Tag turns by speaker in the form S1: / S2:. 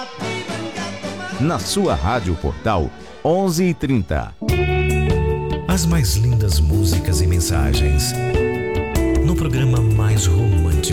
S1: Na sua Rádio Portal 11:30.
S2: As mais lindas músicas e mensagens no programa mais romântico